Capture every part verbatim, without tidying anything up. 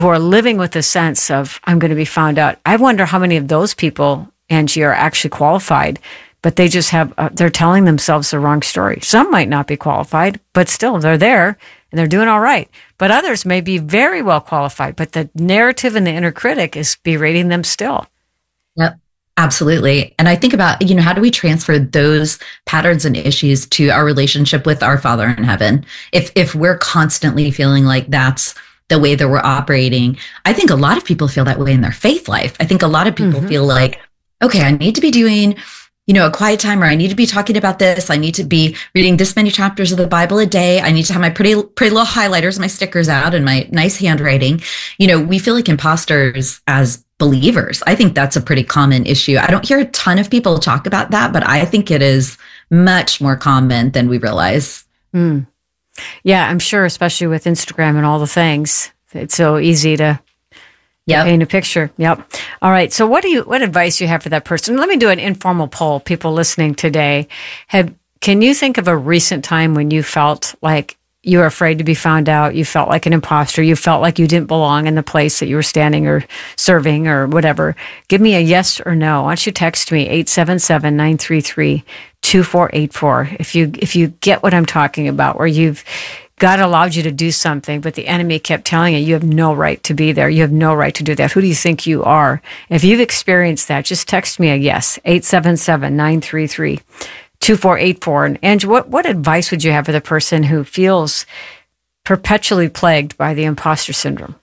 who are living with a sense of, I'm going to be found out. I wonder how many of those people, Angie, are actually qualified, but they just have, uh, they're telling themselves the wrong story. Some might not be qualified, but still they're there and they're doing all right. But others may be very well qualified, but the narrative and the inner critic is berating them still. Yep. Absolutely. And I think about, you know, how do we transfer those patterns and issues to our relationship with our Father in heaven? If if we're constantly feeling like that's the way that we're operating, I think a lot of people feel that way in their faith life. I think a lot of people mm-hmm. feel like, okay, I need to be doing, you know, a quiet time, or I need to be talking about this. I need to be reading this many chapters of the Bible a day. I need to have my pretty, pretty little highlighters, my stickers out, and my nice handwriting. You know, we feel like imposters as believers. I think that's a pretty common issue. I don't hear a ton of people talk about that, but I think it is much more common than we realize. Mm. Yeah, I'm sure, especially with Instagram and all the things, it's so easy to yep. paint a picture. Yep. All right. So what do you, what advice do you have for that person? Let me do an informal poll. People listening today, have, can you think of a recent time when you felt like you were afraid to be found out? You felt like an imposter. You felt like you didn't belong in the place that you were standing or serving or whatever. Give me a yes or no. Why don't you text me eight seven seven, nine three three, two four eight four if you if you get what I'm talking about, where you've God allowed you to do something, but the enemy kept telling you, you have no right to be there. You have no right to do that. Who do you think you are? If you've experienced that, just text me a yes, eight seven seven, nine three three, two four eight four. And Angie, what, what advice would you have for the person who feels perpetually plagued by the imposter syndrome?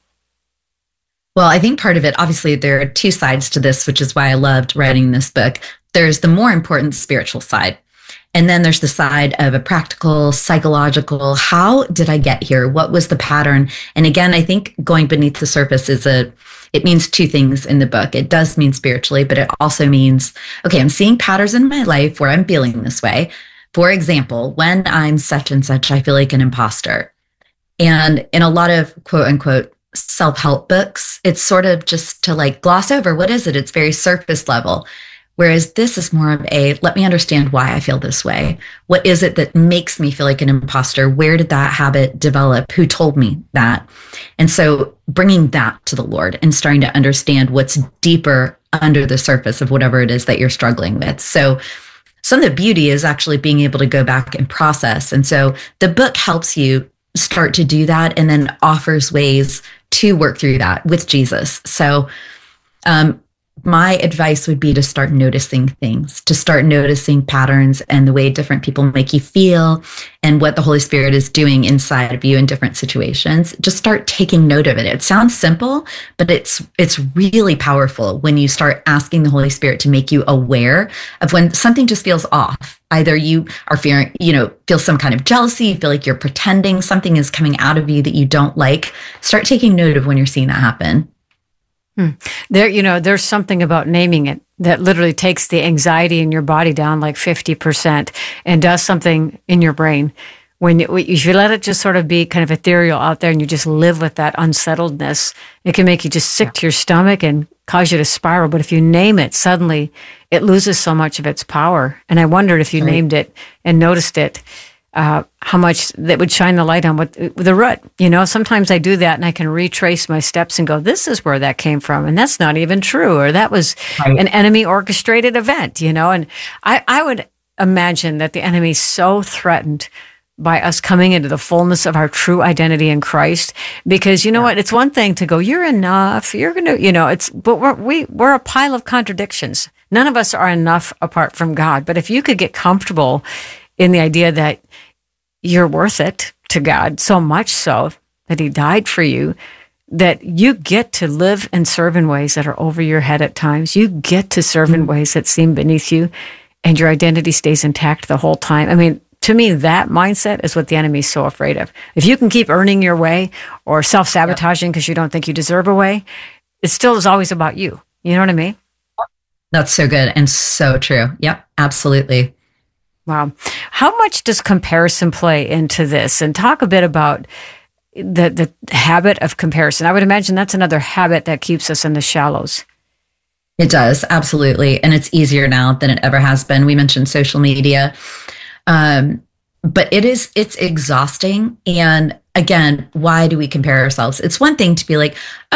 Well, I think part of it, obviously, there are two sides to this, which is why I loved writing this book. There's the more important spiritual side. And then there's the side of a practical, psychological, how did I get here? What was the pattern? And again, I think going beneath the surface is a, it means two things in the book. It does mean spiritually, but it also means, okay, I'm seeing patterns in my life where I'm feeling this way. For example, when I'm such and such, I feel like an imposter. And in a lot of quote unquote self-help books, it's sort of just to like gloss over, what is it? It's very surface level. Whereas this is more of a, let me understand why I feel this way. What is it that makes me feel like an imposter? Where did that habit develop? Who told me that? And so bringing that to the Lord and starting to understand what's deeper under the surface of whatever it is that you're struggling with. So some of the beauty is actually being able to go back and process. And so the book helps you start to do that and then offers ways to work through that with Jesus. So, um, my advice would be to start noticing things, to start noticing patterns and the way different people make you feel and what the Holy Spirit is doing inside of you in different situations. Just start taking note of it. It sounds simple, but it's it's really powerful when you start asking the Holy Spirit to make you aware of when something just feels off. Either you are fearing, you know, feel some kind of jealousy, you feel like you're pretending something is coming out of you that you don't like. Start taking note of when you're seeing that happen. Hmm. There, you know, there's something about naming it that literally takes the anxiety in your body down like fifty percent and does something in your brain. When you, if you let it just sort of be kind of ethereal out there and you just live with that unsettledness, it can make you just sick to your stomach and cause you to spiral. But if you name it, suddenly it loses so much of its power. And I wondered if you right. named it and noticed it, Uh, how much that would shine the light on what the root. You know, sometimes I do that and I can retrace my steps and go, this is where that came from. And that's not even true. Or that was right. an enemy orchestrated event, you know. And I, I would imagine that the enemy is so threatened by us coming into the fullness of our true identity in Christ. Because you know yeah. what? It's one thing to go, you're enough. You're going to, you know, it's, but we're, we, we're a pile of contradictions. None of us are enough apart from God. But if you could get comfortable in the idea that you're worth it to God, so much so that he died for you, that you get to live and serve in ways that are over your head at times. You get to serve in ways that seem beneath you, and your identity stays intact the whole time. I mean, to me, that mindset is what the enemy is so afraid of. If you can keep earning your way or self-sabotaging because yep. you don't think you deserve a way, it still is always about you. You know what I mean? That's so good and so true. Yep, absolutely. Wow. How much does comparison play into this? And talk a bit about the the habit of comparison. I would imagine that's another habit that keeps us in the shallows. It does, absolutely. And it's easier now than it ever has been. We mentioned social media. Um, but it is, it's exhausting. And again, why do we compare ourselves? It's one thing to be like,